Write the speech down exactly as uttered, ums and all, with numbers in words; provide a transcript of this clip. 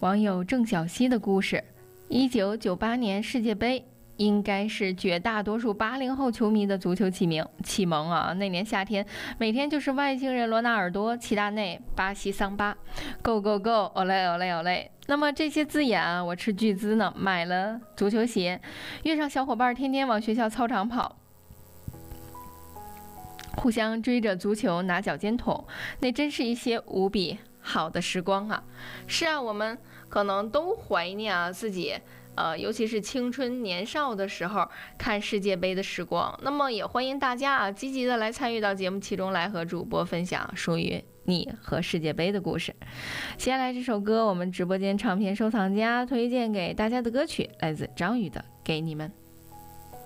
网友郑小希的故事：一九九八年世界杯应该是绝大多数八零后球迷的足球启蒙启蒙啊！那年夏天，每天就是外星人罗纳尔多、齐达内、巴西桑巴 ，Go Go Go，Olé Olé Olé。那么这些字眼啊，我斥巨资呢买了足球鞋，约上小伙伴天天往学校操场跑，互相追着足球拿脚尖筒，那真是一些无比好的时光啊！是啊，我们可能都怀念啊自己。呃，尤其是青春年少的时候看世界杯的时光，那么也欢迎大家啊积极的来参与到节目其中来，和主播分享属于你和世界杯的故事。接下来这首歌，我们直播间唱片收藏家推荐给大家的歌曲，来自张宇的《给你们》。